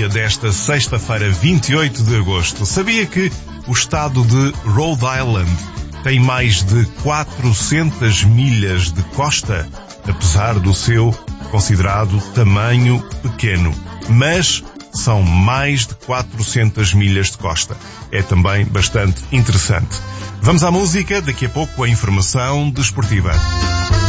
dia desta sexta-feira, 28 de agosto. Sabia que o estado de Rhode Island tem mais de 400 milhas de costa, apesar do seu considerado tamanho pequeno. Mas são mais de 400 milhas de costa. É também bastante interessante. Vamos à música, daqui a pouco a informação desportiva.